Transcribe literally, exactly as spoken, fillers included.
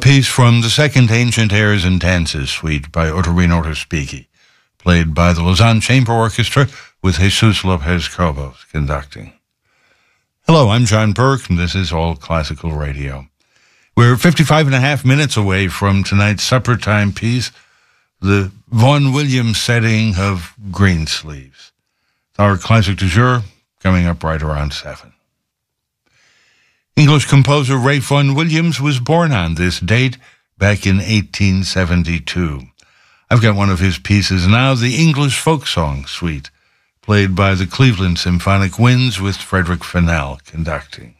piece from the second Ancient Airs and Dances suite by Otorino Respighi, played by the Lausanne Chamber Orchestra with Jesus Lopez Cobos conducting. Hello, I'm John Burke, and this is All Classical Radio. We're fifty-five and a half minutes away from tonight's supper time piece, the Vaughan Williams setting of Greensleeves. Our classic du jour coming up right around seven. English composer Ralph Vaughan Williams was born on this date back in eighteen seventy-two. I've got one of his pieces now, the English Folk Song Suite, played by the Cleveland Symphonic Winds with Frederick Fennell conducting.